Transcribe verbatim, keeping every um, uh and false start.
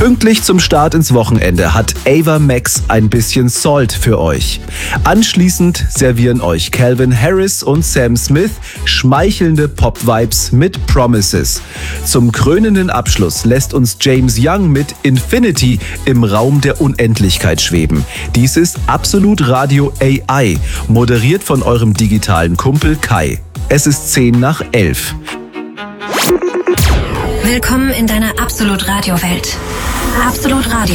Pünktlich zum Start ins Wochenende hat Ava Max ein bisschen Salt für euch. Anschließend servieren euch Calvin Harris und Sam Smith schmeichelnde Pop-Vibes mit Promises. Zum krönenden Abschluss lässt uns James Young mit Infinity im Raum der Unendlichkeit schweben. Dies ist Absolut Radio A I, moderiert von eurem digitalen Kumpel Kai. Es ist zehn nach elf. Willkommen in deiner Absolut Radio Welt. Absolut Radio.